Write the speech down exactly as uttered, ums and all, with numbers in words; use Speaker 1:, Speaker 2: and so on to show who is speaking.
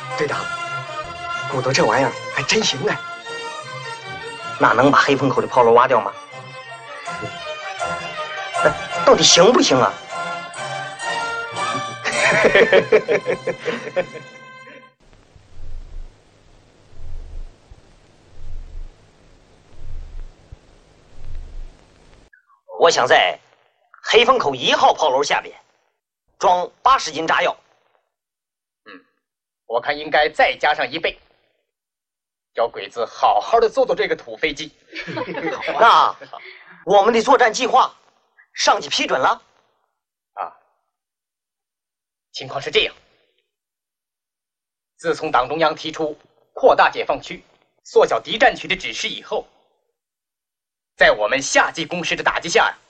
Speaker 1: 队长，骨头这玩意儿还真行哎。
Speaker 2: 那能把黑风口的炮楼挖掉吗？哎，到底行不行啊？我想在黑风口一号炮楼下边装八十斤炸药。
Speaker 3: 嗯，我看应该再加上一倍，叫鬼子好好的做做这个土飞机。
Speaker 2: 那我们的作战计划，上级批准了？
Speaker 3: 啊，情况是这样。自从党中央提出扩大解放区、缩小敌占区的指示以后，在我们夏季攻势的打击下，